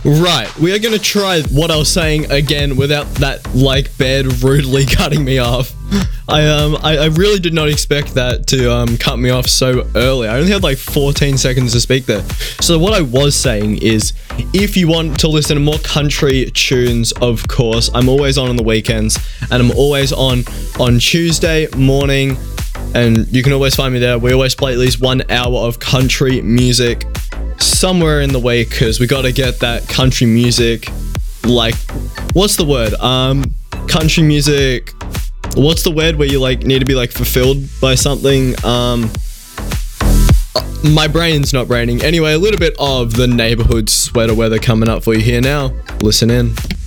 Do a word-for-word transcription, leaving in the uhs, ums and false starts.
Right, we are going to try what I was saying again without that, like, bed rudely cutting me off. I um I, I really did not expect that to um cut me off so early. I only had like fourteen seconds to speak there. So what I was saying is, if you want to listen to more country tunes, of course, I'm always on on the weekends, and I'm always on on Tuesday morning, and you can always find me there. We always play at least one hour of country music somewhere in the week, because we got to get that country music, like, what's the word? Um, country music... What's the word where you like need to be like fulfilled by something? Um, my brain's not braining. Anyway, a little bit of the neighborhood sweater weather coming up for you here now. Listen in.